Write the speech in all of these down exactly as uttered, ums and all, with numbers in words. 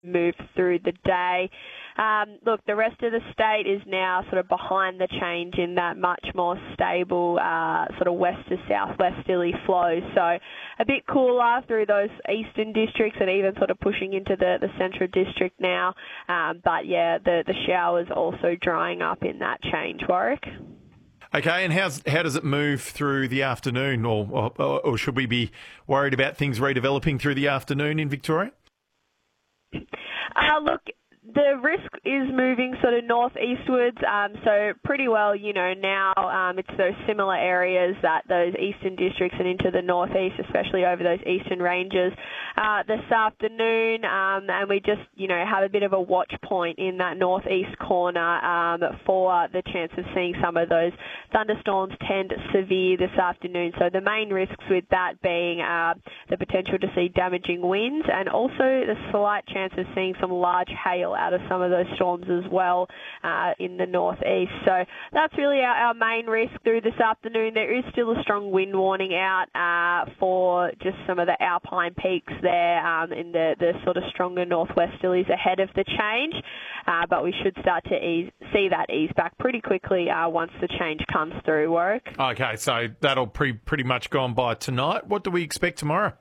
move through the day. Um, look, the rest of the state is now sort of behind the change in that much more stable uh, sort of west to southwesterly flow. So a bit cooler through those eastern districts and even sort of pushing into the, the central district now. Um, but yeah, the, the showers also drying up in that change, Warwick. Okay, and how's, how does it move through the afternoon, or, or, or should we be worried about things redeveloping through the afternoon in Victoria? Uh, look, the risk is moving sort of northeastwards, um, so pretty well, you know, now um, it's those similar areas that those eastern districts and into the northeast, especially over those eastern ranges uh, this afternoon, um, and we just, you know, have a bit of a watch point in that northeast corner um, for the chance of seeing some of those thunderstorms tend severe this afternoon. So the main risks with that being uh, the potential to see damaging winds and also the slight chance of seeing some large hail out of some of those storms as well uh, in the northeast. So that's really our, our main risk through this afternoon. There is still a strong wind warning out uh, for just some of the alpine peaks there um, in the, the sort of stronger northwesterlies ahead of the change, uh, but we should start to ease, see that ease back pretty quickly uh, once the change comes through, Warwick. Okay, so that'll pre- pretty much gone by tonight. What do we expect tomorrow?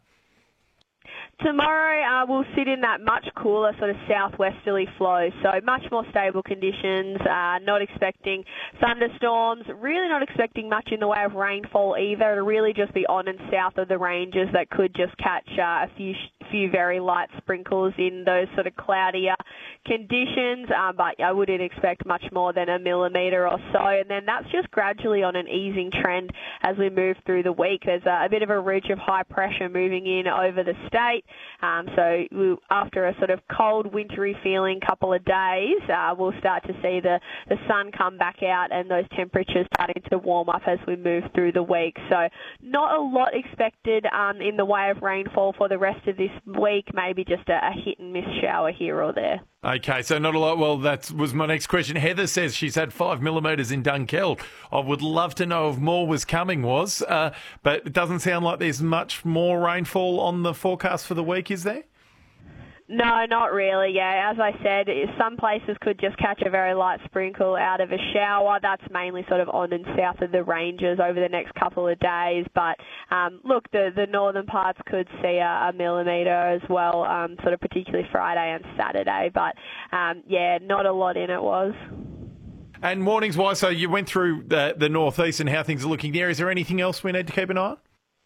Tomorrow uh, we'll sit in that much cooler sort of southwesterly flow, so much more stable conditions, uh, not expecting thunderstorms, really not expecting much in the way of rainfall either. It'll really just be on and south of the ranges that could just catch uh, a few few very light sprinkles in those sort of cloudier conditions, uh, but I wouldn't expect much more than a millimetre or so, and then that's just gradually on an easing trend as we move through the week. There's a, a bit of a ridge of high pressure moving in over the state. Um, so we, after a sort of cold, wintry feeling couple of days, uh, we'll start to see the, the sun come back out and those temperatures starting to warm up as we move through the week. So not a lot expected um, in the way of rainfall for the rest of this week, maybe just a, a hit and miss shower here or there. Okay, so not a lot. Well, that was my next question. Heather says she's had five millimetres in Dunkeld. I would love to know if more was coming, was, uh, but it doesn't sound like there's much more rainfall on the forecast for the week, is there? No, not really, yeah. As I said, some places could just catch a very light sprinkle out of a shower. That's mainly sort of on and south of the ranges over the next couple of days. But, um, look, the, the northern parts could see a, a millimetre as well, um, sort of particularly Friday and Saturday. But, um, yeah, not a lot in it was. And warnings-wise, so you went through the, the northeast and how things are looking there. Is there anything else we need to keep an eye on?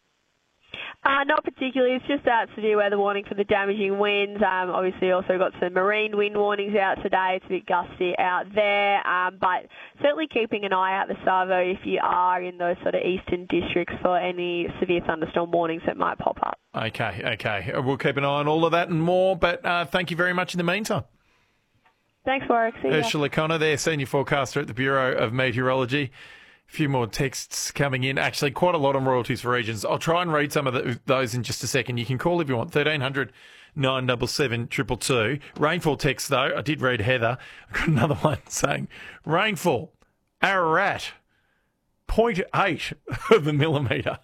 Uh, not particularly. It's just that severe weather warning for the damaging winds. Um, obviously, also got some marine wind warnings out today. It's a bit gusty out there, um, but certainly keeping an eye out the Savo if you are in those sort of eastern districts for any severe thunderstorm warnings that might pop up. Okay, okay. We'll keep an eye on all of that and more, but uh, thank you very much in the meantime. Thanks, Warwick. See ya. Ursula Connor there, Senior Forecaster at the Bureau of Meteorology. A few more texts coming in. Actually, quite a lot on royalties for regions. I'll try and read some of the, those in just a second. You can call if you want. thirteen hundred nine seven seven two two two. Rainfall text, though. I did read Heather. I've got another one saying, rainfall, Ararat, zero point eight of a millimetre.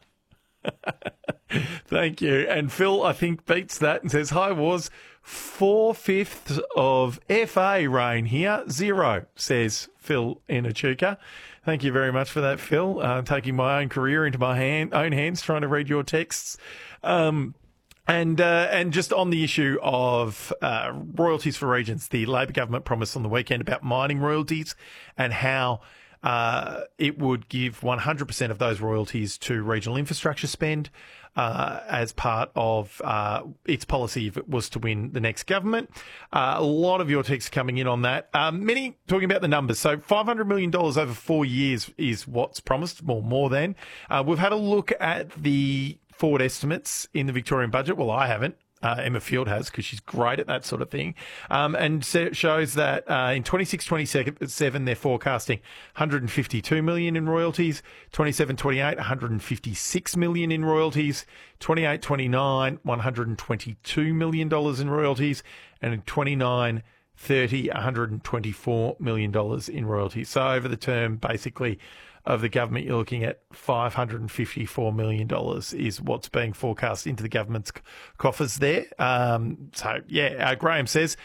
Thank you. And Phil, I think, beats that and says, hi, Wars, four-fifths of F A rain here. Zero, says Phil in Echuca. Thank you very much for that, Phil. Uh, taking my own career into my hand, own hands, trying to read your texts. Um, and uh, and just on the issue of uh, royalties for regions, the Labor government promised on the weekend about mining royalties and how uh, it would give one hundred percent of those royalties to regional infrastructure spend uh, as part of uh, its policy if it was to win the next government. Uh, a lot of your texts coming in on that. Um, many talking about the numbers. So five hundred million dollars over four years is what's promised, more, more than. Uh, we've had a look at the forward estimates in the Victorian budget. Well, I haven't. Uh, Emma Field has, because she's great at that sort of thing, um, and so shows that uh, in twenty-six twenty-seven they're forecasting one hundred fifty-two million dollars in royalties, twenty-seven twenty-eight one hundred fifty-six million dollars in royalties, twenty-eight twenty-nine one hundred twenty-two million dollars in royalties, and in twenty-nine thirty one hundred twenty-four million dollars in royalties. So over the term, basically, of the government, you're looking at five hundred fifty-four million dollars is what's being forecast into the government's coffers there. Um, so, yeah, uh, Graham says,